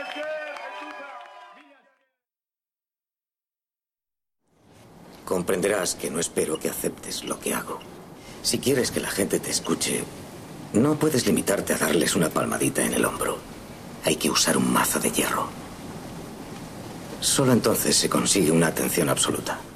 Comprenderás que no espero que aceptes lo que hago. Si quieres que la gente te escuche, no puedes limitarte a darles una palmadita en el hombro. Hay que usar un mazo de hierro. Solo entonces se consigue una atención absoluta.